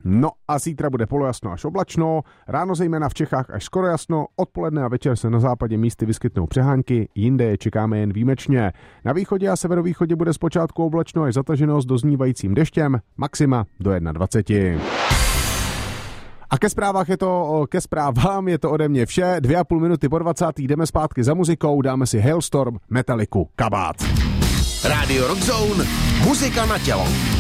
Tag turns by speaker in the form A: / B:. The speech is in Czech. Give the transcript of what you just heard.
A: No a zítra bude polojasno až oblačno, ráno zejména v Čechách až skoro jasno, odpoledne a večer se na západě místy vyskytnou přehánky, jinde je čekáme jen výjimečně. Na východě a severovýchodě bude zpočátku oblačno až zataženo s doznívajícím deštěm, maxima do 21. A ke zprávám je to ode mě vše. 2,5 minuty po 20. Jdeme zpátky za muzikou, dáme si Hailstorm, Metalliku, Kabát.
B: Radio Rock Zone, muzika na tělo.